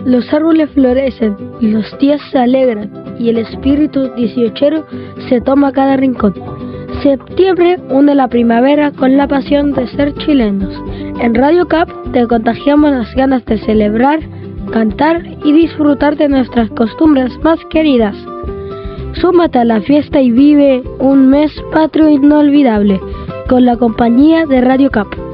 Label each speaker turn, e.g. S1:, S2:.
S1: Los árboles florecen, los días se alegran y el espíritu dieciochero se toma cada rincón. Septiembre une la primavera con la pasión de ser chilenos. En Radio Cap te contagiamos las ganas de celebrar, cantar y disfrutar de nuestras costumbres más queridas. Súmate a la fiesta y vive un mes patrio inolvidable con la compañía de Radio Cap.